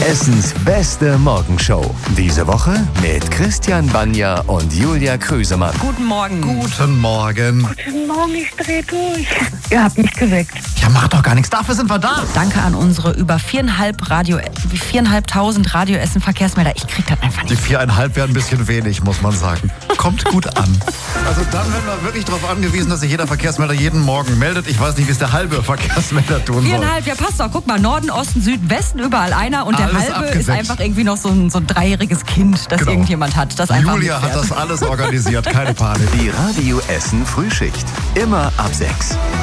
Hessens beste Morgenshow. Diese Woche mit Christian Banja und Julia Krüsemann. Guten Morgen. Guten Morgen. Guten Morgen, ich drehe durch. Ihr habt mich geweckt. Ja, macht doch gar nichts. Dafür sind wir da. Danke an unsere über 4.500 Radio-Essen-Verkehrsmelder. Ich krieg das einfach Die nicht. 4,5 wären ein bisschen wenig, muss man sagen. Kommt gut an. Also dann werden wir wirklich darauf angewiesen, dass sich jeder Verkehrsmelder jeden Morgen meldet. Ich weiß nicht, wie es der halbe Verkehrsmelder tun soll. 4,5, ja passt doch. Guck mal, Norden, Osten, Süden, Westen, überall einer. Und der Alles halbe abgedeckt. ist einfach irgendwie noch so ein dreijähriges Kind, das Genau. irgendjemand hat. Das einfach Julia hat mitfährt. das alles organisiert. Keine Panik. Die Radio Essen Frühschicht. Immer ab 6.